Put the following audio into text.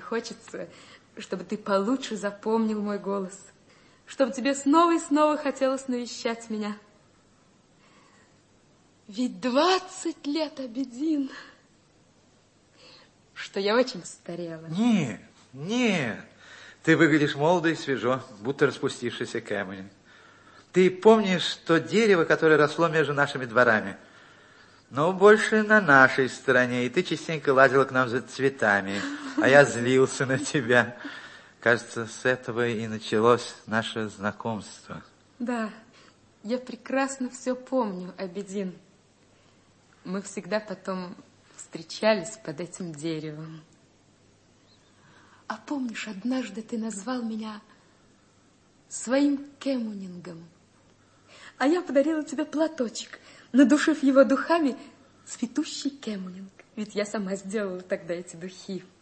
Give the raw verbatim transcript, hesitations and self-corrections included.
Мне хочется, чтобы ты получше запомнил мой голос, чтобы тебе снова и снова хотелось навещать меня. Ведь двадцать лет, Абедин, что я очень старела. Нет, нет. Ты выглядишь молодо и свежо, будто распустившийся камень. Ты помнишь то дерево, которое росло между нашими дворами? Но больше на нашей стороне, и ты частенько лазила к нам за цветами, а я злился на тебя. Кажется, с этого и началось наше знакомство. Да, я прекрасно все помню, Абедин. Мы всегда потом встречались под этим деревом. А помнишь, однажды ты назвал меня своим кемунингом, а я подарила тебе платочек, надушив его духами, цветущий кемунинг. Ведь я сама сделала тогда эти духи.